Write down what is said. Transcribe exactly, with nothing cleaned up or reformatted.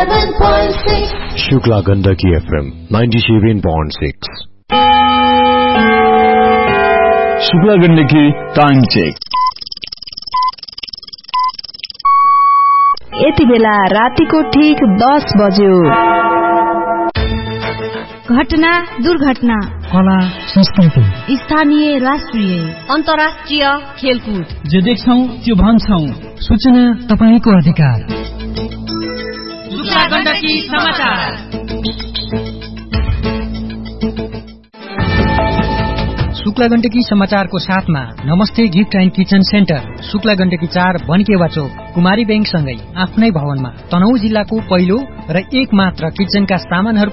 ninety-seven point six. Shukla Gandaki F M ninety-seven point six. Shukla Gandaki time check. यति बेला रातिको ठीक दस बज्यो। घटना दुर्घटना, कला संस्कृति, स्थानीय राष्ट्रिय अन्तर्राष्ट्रिय खेलकुद, जे देख्छौं त्यो भन्छौं, सूचना तपाईको अधिकार। शुक्ला गण्डकी समाचार। शुक्ला गण्डकी समाचारको साथमा नमस्ते gift and kitchen centre, Shukla Gandaki चार बनकेवा चोक, कुमारी बैंक सँगै आफ्नै भवनमा तनहुँ जिल्लाको पहिलो र एक मात्र किचनका सामानहरू